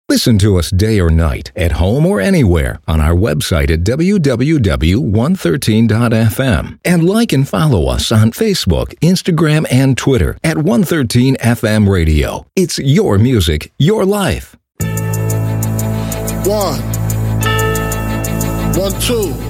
Listen to us day or night, at home or anywhere, on our website at www.113.fm. And like and follow us on Facebook, Instagram, and Twitter at 113FM Radio. It's your music, your life. 1, 2.